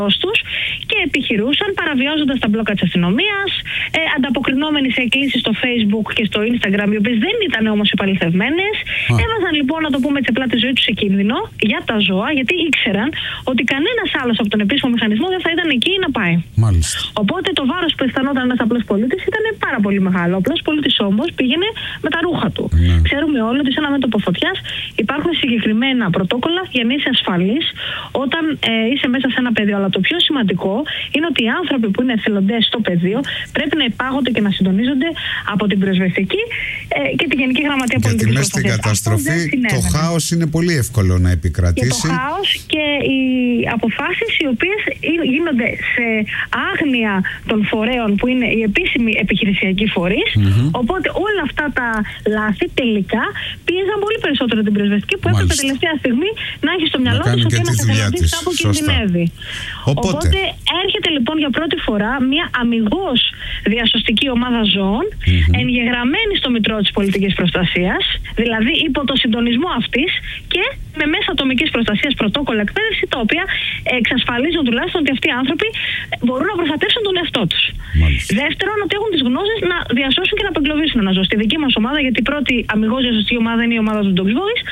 τους και επιχειρούσαν παραβιάζοντας τα μπλόκα της αστυνομίας, ανταποκρινόμενοι σε εκκλήσεις στο Facebook και στο Instagram, οι οποίες δεν ήταν όμως επαληθευμένες. Έβαζαν λοιπόν, να το πούμε έτσι απλά, τη ζωή τους σε κίνδυνο για τα ζώα, γιατί ήξεραν ότι κανένας άλλος από τον επίσημο μηχανισμό δεν θα ήταν εκεί να πάει. Μάλιστα. Οπότε το βάρος που αισθανόταν ένας απλός πολίτης ήταν πάρα πολύ μεγάλο. Ο απλός πολίτης όμως πήγαινε με τα ρούχα του. Ξέρουμε όλοι ότι σε ένα μέτωπο φωτιάς υπάρχουν συγκεκριμένα πρωτόκολλα για να είσαι ασφαλής όταν είσαι μέσα σε ένα πεδίο. Αλλά το πιο σημαντικό είναι ότι οι άνθρωποι που είναι εθελοντές στο πεδίο πρέπει να υπάγονται και να συντονίζονται από την πυροσβεστική και τη Γενική Γραμματεία Πολιτικής Προστασίας. Γιατί μέσα στην καταστροφή το χάος είναι πολύ εύκολο να επικρατήσει. Και το χάος και οι αποφάσεις οι οποίες γίνονται σε άγνοια των φορέων που είναι οι επίσημοι επιχειρησιακοί φορείς. Οπότε όλα αυτά τα λάθη τελικά πίεζαν πολύ περισσότερο την πυροσβεστική, που έπρεπε τελευταία στιγμή να έχει στο μυαλό της ότι ένας εθελοντής κάπου κινδυνεύει. Οπότε έρχεται λοιπόν για πρώτη φορά μια αμιγώς διασωστική ομάδα ζώων, εγγεγραμμένη στο Μητρό της Πολιτικής Προστασίας, δηλαδή υπό το συντονισμό αυτής και με μέσα ατομικής προστασίας πρωτόκολλα εκπαίδευση, τα οποία εξασφαλίζουν τουλάχιστον ότι αυτοί οι άνθρωποι μπορούν να προστατεύσουν τον εαυτό τους. Δεύτερον, ότι έχουν τις γνώσεις να διασώσουν και να απεγκλωβίσουν ένα ζώο. Στη δική μας ομάδα, γιατί η πρώτη αμιγώς διασωστική ομάδα είναι η ομάδα του Dog Voice,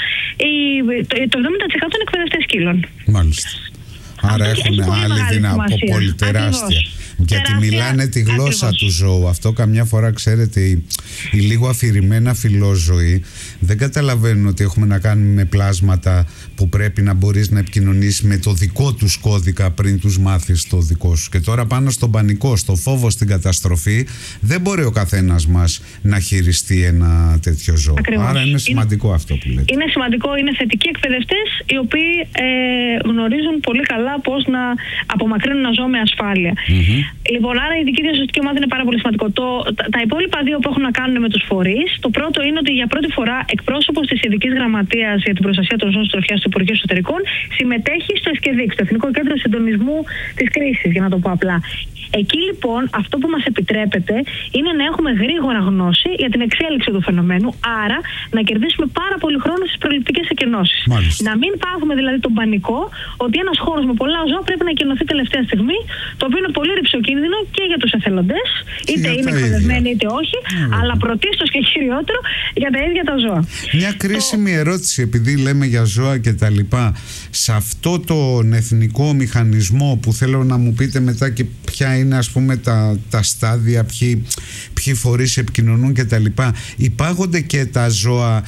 το 70% είναι εκπαιδευτές σκύλων. Μάλιστα. Άρα έχουν άλλη δυνατότητα, πολύ τεράστια. Γιατί μιλάνε τη γλώσσα του ζώου. Αυτό καμιά φορά, ξέρετε, οι λίγο αφηρημένα φιλόζωοι δεν καταλαβαίνουν ότι έχουμε να κάνουμε με πλάσματα που πρέπει να μπορείς να επικοινωνήσεις με το δικό τους κώδικα πριν τους μάθεις το δικό σου. Και τώρα πάνω στον πανικό, στο φόβο, στην καταστροφή, δεν μπορεί ο καθένας μας να χειριστεί ένα τέτοιο ζώο. Ακριβώς. Άρα είναι σημαντικό αυτό που λέτε. Είναι σημαντικό, είναι θετικοί εκπαιδευτές οι οποίοι γνωρίζουν πολύ καλά πώς να απομακρύνουν ένα ζώο με ασφάλεια. Λοιπόν, άρα η ειδική διασωστική ομάδα είναι πάρα πολύ σημαντικό. Τα υπόλοιπα δύο που έχουν να κάνουν με τους φορείς, το πρώτο είναι ότι για πρώτη φορά εκπρόσωπος της Ειδικής Γραμματείας για την Προστασία των Ζώων Συντροφιάς του Υπουργείου Εσωτερικών συμμετέχει στο ΕΣΚΕΔΙΚ, στο Εθνικό Κέντρο Συντονισμού της Κρίσης, για να το πω απλά. Εκεί λοιπόν αυτό που μας επιτρέπεται είναι να έχουμε γρήγορα γνώση για την εξέλιξη του φαινομένου, άρα να κερδίσουμε πάρα πολύ χρόνο στις προληπτικές εκενώσεις. Να μην πάθουμε δηλαδή τον πανικό ότι ένας χώρος με πολλά ζώα πρέπει να εκενωθεί τελευταία στιγμή, το οποίο είναι πολύ ρυψοκίνδυνο και για τους εθελοντές, είτε είναι εκπαιδευμένοι είτε όχι, αλλά πρωτίστως και χειριότερο για τα ίδια τα ζώα. Μια κρίσιμη ερώτηση, επειδή λέμε για ζώα και τα λοιπά, σε αυτό τον εθνικό μηχανισμό που θέλω να μου πείτε μετά και ποια είναι, ας πούμε, τα στάδια, ποιοι φορείς επικοινωνούν και τα λοιπά, υπάγονται και τα ζώα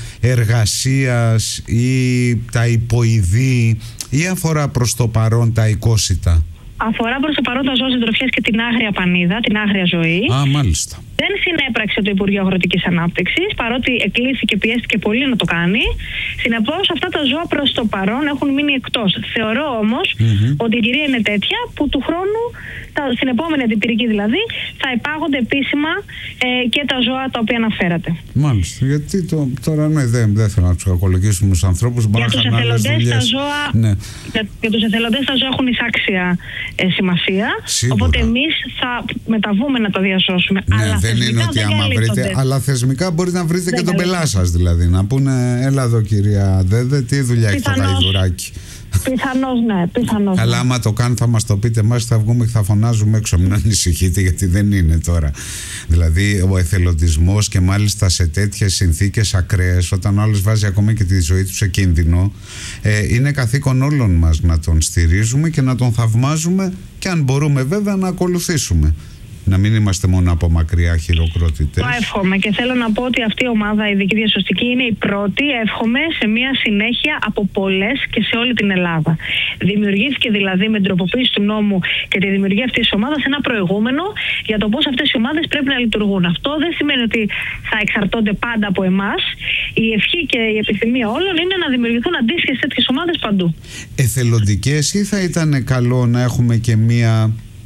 εργασίας ή τα υποειδή, ή αφορά προς το παρόν τα οικόσιτα? Αφορά προς το παρόν τα ζώα συντροφιάς και την άγρια πανίδα, την άγρια ζωή. Μάλιστα. Δεν συνέπραξε το Υπουργείο Αγροτικής Ανάπτυξης, παρότι εκλήθη πιέστηκε πολύ να το κάνει. Συνεπώς, αυτά τα ζώα προς το παρόν έχουν μείνει εκτός. Θεωρώ όμως ότι η κυρία είναι τέτοια που του χρόνου, στην επόμενη αντιπυρική δηλαδή, θα υπάγονται επίσημα και τα ζώα τα οποία αναφέρατε. Μάλιστα. Γιατί τώρα δεν θέλω να τους κακολογήσουμε τους ανθρώπους. Για τους εθελοντές τα ζώα, για τους εθελοντές τα ζώα έχουν εισάξια σημασία. Σίγουρα. Οπότε εμείς θα μεταβούμε να τα διασώσουμε. Ναι, αλλά δεν είναι ότι άμα βρείτε, αλλά θεσμικά μπορείτε να βρείτε και τον πελά σας, δηλαδή. Να πούνε, έλα εδώ κυρία Δέδε, τι δουλειά έχει το γαϊδουράκι. Πιθανώς ναι, πιθανώς. Αλλά άμα το κάνουν θα μας το πείτε εμάς, θα βγούμε και θα φωνάζουμε έξω. Μην ανησυχείτε, γιατί δεν είναι τώρα. Δηλαδή ο εθελοντισμός, και μάλιστα σε τέτοιες συνθήκες ακραίες, όταν ο άλλος βάζει ακόμα και τη ζωή του σε κίνδυνο, είναι καθήκον όλων μας να τον στηρίζουμε και να τον θαυμάζουμε, και αν μπορούμε βέβαια να ακολουθήσουμε. Να μην είμαστε μόνο από μακριά χειροκροτητές. Το εύχομαι, και θέλω να πω ότι αυτή η ομάδα η ειδική διασωστική είναι η πρώτη, εύχομαι, σε μια συνέχεια από πολλές και σε όλη την Ελλάδα. Δημιουργήθηκε δηλαδή με την τροποποίηση του νόμου και τη δημιουργία αυτής της ομάδας ένα προηγούμενο για το πώς αυτές οι ομάδες πρέπει να λειτουργούν. Αυτό δεν σημαίνει ότι θα εξαρτώνται πάντα από εμάς. Η ευχή και η επιθυμία όλων είναι να δημιουργηθούν αντίστοιχες τέτοιες ομάδες παντού. Εθελοντικές, ή θα ήταν καλό να έχουμε και μια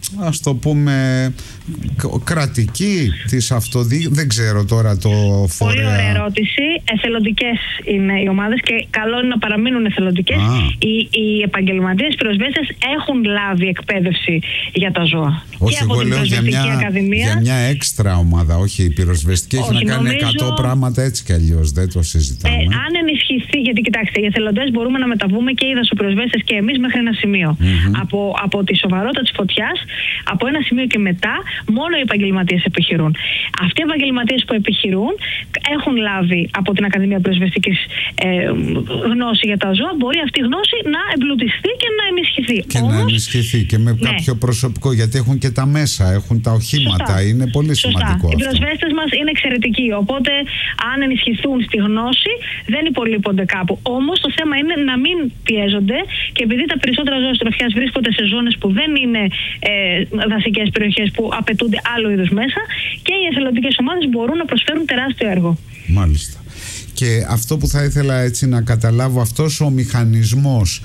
ας το πούμε, κρατική της δεν ξέρω τώρα το φορέα. Πολύ ωραία ερώτηση. Εθελοντικές είναι οι ομάδες και καλό είναι να παραμείνουν εθελοντικές. Οι επαγγελματίες πυροσβέστες έχουν λάβει εκπαίδευση για τα ζώα. Όχι, εγώ λέω για μια έξτρα ομάδα, όχι η πυροσβεστική. Έχει να κάνει 100 πράγματα έτσι κι αλλιώς, δεν το συζητάμε. Αν ενισχυθεί, γιατί κοιτάξτε, οι εθελοντές μπορούμε να μεταβούμε και οι δασοπυροσβέστες και εμείς μέχρι ένα σημείο. Από τη σοβαρότητα της φωτιάς, από ένα σημείο και μετά, μόνο οι επαγγελματίες επιχειρούν. Αυτοί οι επαγγελματίες που επιχειρούν έχουν λάβει από την Ακαδημία Πυροσβεστικής γνώση για τα ζώα. Μπορεί αυτή η γνώση να εμπλουτιστεί και να ενισχυθεί. Και να ενισχυθεί και με κάποιο προσωπικό, γιατί έχουν και τα μέσα, έχουν τα οχήματα. Σωστά. Είναι πολύ σημαντικό. Οι πυροσβέστες μας είναι εξαιρετικοί. Οπότε, αν ενισχυθούν στη γνώση, δεν υπολείπονται κάπου. Όμως, το θέμα είναι να μην πιέζονται και επειδή τα περισσότερα ζώα συντροφιάς βρίσκονται σε ζώνες που δεν είναι δασικές περιοχές που απαιτούνται άλλου είδους μέσα, και οι εθελοντικές ομάδες μπορούν να προσφέρουν τεράστιο έργο. Μάλιστα. Και αυτό που θα ήθελα έτσι να καταλάβω, αυτός ο μηχανισμός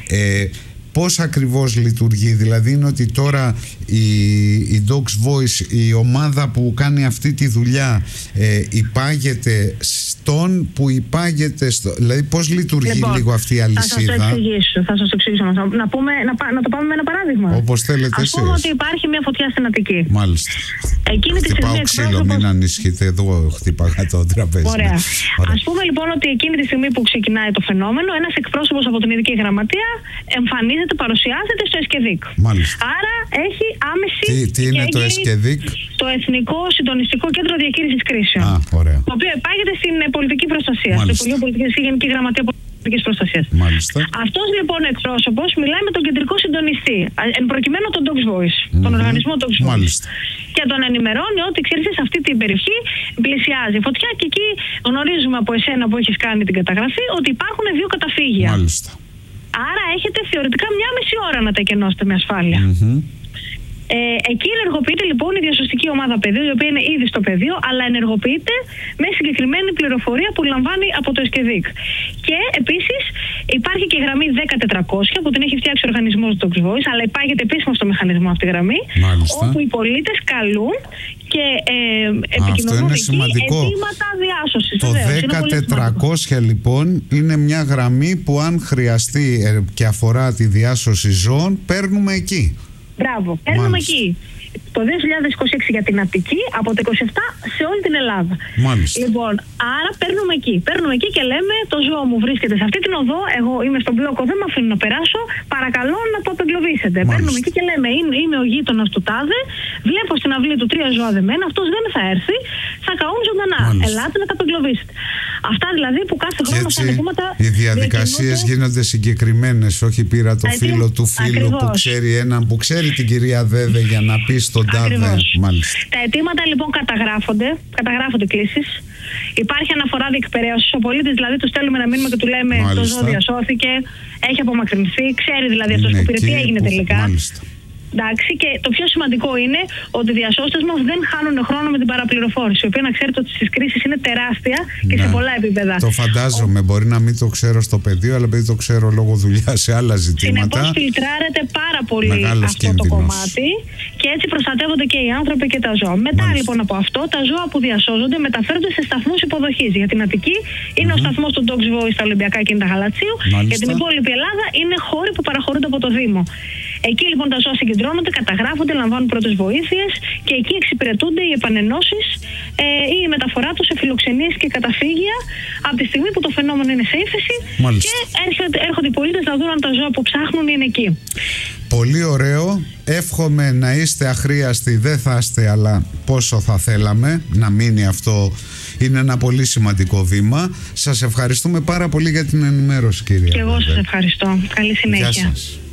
πώς ακριβώς λειτουργεί? Δηλαδή είναι ότι τώρα η Dogs Voice, η ομάδα που κάνει αυτή τη δουλειά, υπάγεται στον που υπάγεται δηλαδή πώς λειτουργεί λίγο αυτή η αλυσίδα? Θα σας το εξηγήσω. Να το πάμε με ένα παράδειγμα. Όπως θέλετε εσείς. Ας πούμε ότι υπάρχει μια φωτιά στην Αττική. Μάλιστα. Εκείνη τη στιγμή ξύλο, μην ανησυχείτε, εδώ χτυπάγα το τραπέζι. Ωραία. Ας πούμε λοιπόν ότι εκείνη τη στιγμή που ξεκινάει το φαινόμενο, ένας εκπρόσωπος από την Ειδική Γραμματεία εμφανίζεται, παρουσιάζεται στο ΕΣΚΕΔΙΚ. Μάλιστα. Άρα έχει άμεση. Τι είναι το ΕΣΚΕΔΙΚ? Το Εθνικό Συντονιστικό Κέντρο Διαχείρισης Κρίσεων. Ωραία. Το οποίο υπάγεται στην πολιτική προστασία. Στην Υπουργείο Πολιτικής και Γενική Γραμματεία Πολιτικής Προστασίας. Μάλιστα. Αυτός λοιπόν ο εκπρόσωπος μιλάει με τον κεντρικό συντονιστή, εν προκειμένου τον Dogs Voice, τον οργανισμό Dogs Voice. Μάλιστα. Και τον ενημερώνει ότι ξέρεις, σε αυτή την περιοχή πλησιάζει φωτιά και εκεί γνωρίζουμε από εσένα που έχεις κάνει την καταγραφή ότι υπάρχουν 2 καταφύγια. Μάλιστα. Άρα έχετε θεωρητικά 1,5 ώρα να τα εκενώσετε με ασφάλεια. Εκεί ενεργοποιείται λοιπόν η διασωστική ομάδα πεδίου, η οποία είναι ήδη στο πεδίο, αλλά ενεργοποιείται με συγκεκριμένη πληροφορία που λαμβάνει από το ΕΣΚΕΔΙΚ. Και επίσης υπάρχει και η γραμμή 10400 που την έχει φτιάξει ο οργανισμός Dogs Voice, αλλά υπάγεται επίσημα στο μηχανισμό αυτή η γραμμή. Μάλιστα. Όπου οι πολίτες καλούν και επικοινωνούν εκεί αιτήματα διάσωσης. Το 10400 λοιπόν είναι μια γραμμή που αν χρειαστεί και αφορά τη διάσωση ζώων, παίρνουμε εκεί. Μπράβο, παίρνουμε εκεί. Το 2026 για την Αττική, από το 27 σε όλη την Ελλάδα. Μάλιστα. Λοιπόν, άρα παίρνουμε εκεί. Παίρνουμε εκεί και λέμε: το ζώο μου βρίσκεται σε αυτή την οδό. Εγώ είμαι στον μπλόκο, δεν με αφήνω να περάσω. Παρακαλώ να το απεγκλωβίσετε. Παίρνουμε εκεί και λέμε: είμαι ο γείτονας του τάδε. Βλέπω στην αυλή του 3 ζώα δεμένα. Αυτός δεν θα έρθει. Θα καούν ζωντανά. Ελάτε να τα απεγκλωβίσετε. Αυτά δηλαδή που κάθε χρόνο στα αιτήματα. Οι διαδικασίες γίνονται συγκεκριμένες. Όχι πήρα το φίλο του φίλου που ξέρει έναν που ξέρει την κυρία Δέδε για να πει στον τάδε. Τα αιτήματα λοιπόν καταγράφονται κλήσεις. Υπάρχει αναφορά διεκπαιρέωσης. Ο πολίτης δηλαδή του στέλνουμε ένα μήνυμα και του λέμε: το ζώο διασώθηκε, έχει απομακρυνθεί, ξέρει δηλαδή αυτός που πήρε τι έγινε τελικά. Μάλιστα. Εντάξει, και το πιο σημαντικό είναι ότι οι διασώστες μας δεν χάνουν χρόνο με την παραπληροφόρηση, η οποία να ξέρετε ότι στις κρίσεις είναι τεράστια και σε πολλά επίπεδα. Το φαντάζομαι. Μπορεί να μην το ξέρω στο πεδίο, αλλά επειδή το ξέρω λόγω δουλειά σε άλλα ζητήματα. Συνεπώς φιλτράρεται πάρα πολύ αυτό το κομμάτι και έτσι προστατεύονται και οι άνθρωποι και τα ζώα. Μετά λοιπόν από αυτό, τα ζώα που διασώζονται μεταφέρονται σε σταθμούς υποδοχής. Για την Αττική είναι ο σταθμός του Dogs Voice στα Ολυμπιακά και είναι τα Γαλατσίου. Για την υπόλοιπη Ελλάδα είναι χώροι που παραχωρούνται από το Δήμο. Εκεί λοιπόν τα ζώα συγκεντρώνονται, καταγράφονται, λαμβάνουν πρώτες βοήθειες και εκεί εξυπηρετούνται οι επανενώσεις ή η μεταφορά τους σε φιλοξενίες και καταφύγια από τη στιγμή που το φαινόμενο είναι σε ύφεση. Και έρχονται οι πολίτες να δουν αν τα ζώα που ψάχνουν είναι εκεί. Πολύ ωραίο. Εύχομαι να είστε αχρίαστοι, δεν θα είστε, αλλά πόσο θα θέλαμε να μείνει αυτό. Είναι ένα πολύ σημαντικό βήμα. Σας ευχαριστούμε πάρα πολύ για την ενημέρωση, κυρία. Και εγώ σας ευχαριστώ. Καλή συνέχεια. Γεια σας.